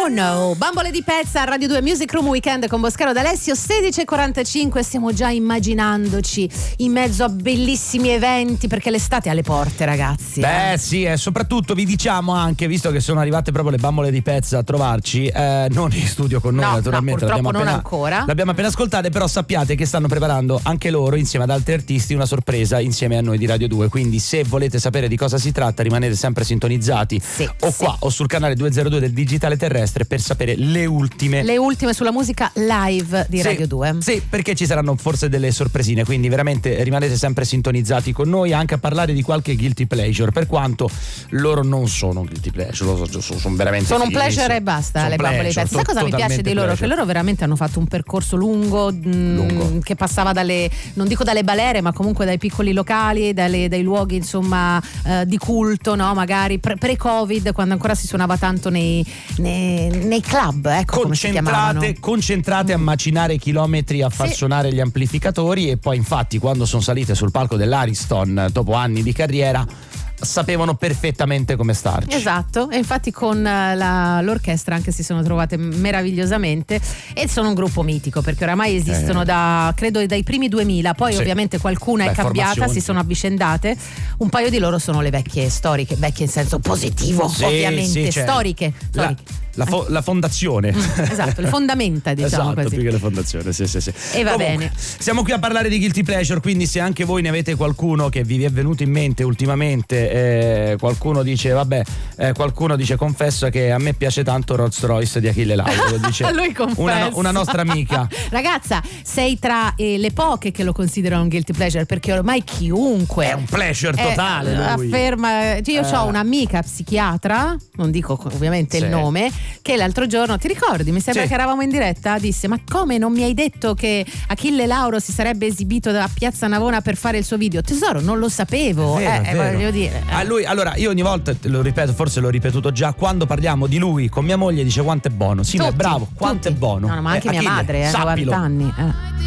Oh no, Bambole di Pezza, Radio 2 Music Room Weekend con Boscaro D'Alessio, 16:45. Stiamo già immaginandoci in mezzo a bellissimi eventi, perché l'estate è alle porte, ragazzi. Beh sì, e soprattutto vi diciamo anche, visto che sono arrivate proprio le Bambole di Pezza a trovarci, non in studio con noi, no, naturalmente, no, purtroppo non ancora. L'abbiamo appena ascoltate, però sappiate che stanno preparando anche loro, insieme ad altri artisti, una sorpresa insieme a noi di Radio 2, quindi se volete sapere di cosa si tratta rimanete sempre sintonizzati, qua o sul canale 202 del Digitale Terrestre per sapere le ultime sulla musica live di Radio 2. Sì, perché ci saranno forse delle sorpresine, quindi veramente rimanete sempre sintonizzati con noi anche a parlare di qualche guilty pleasure, per quanto loro non sono guilty pleasure, sono veramente un pleasure e basta, sono le Bambole di Pezza. Sai cosa mi piace di loro? Che loro veramente hanno fatto un percorso lungo. Che passava dalle, non dico dalle balere, ma comunque dai piccoli locali, dai luoghi insomma di culto, no? Magari pre-Covid, quando ancora si suonava tanto nei club, ecco, come si chiamavano. Concentrate a macinare chilometri, a far suonare gli amplificatori, e poi infatti quando sono salite sul palco dell'Ariston dopo anni di carriera sapevano perfettamente come starci. Esatto, e infatti con l'orchestra anche si sono trovate meravigliosamente, e sono un gruppo mitico perché oramai esistono credo dai primi 2000, poi ovviamente qualcuna è cambiata, si sono avvicendate. Un paio di loro sono le vecchie storiche, vecchie in senso positivo, ovviamente, storiche. La fondazione. Esatto, le fondamenta, diciamo esatto, così. più che le fondazioni, sì. E va bene. Siamo qui a parlare di guilty pleasure, quindi se anche voi ne avete qualcuno che vi è venuto in mente ultimamente, qualcuno dice confesso che a me piace tanto Rolls Royce di Achille Lauro, lo dice lui confessa. una nostra amica. Ragazza, sei tra le poche che lo considerano un guilty pleasure, perché ormai chiunque è un pleasure totale, lui afferma. Io ho un'amica psichiatra, non dico ovviamente il nome, che l'altro giorno, ti ricordi, mi sembra che eravamo in diretta, disse: ma come non mi hai detto che Achille Lauro si sarebbe esibito a Piazza Navona per fare il suo video? Tesoro, non lo sapevo. Voglio dire, a lui, allora io ogni volta lo ripeto, forse l'ho ripetuto già, quando parliamo di lui con mia moglie dice quanto è buono. Sì, ma è bravo, quanto è buono. No, ma anche mia Achille, madre, 90 anni.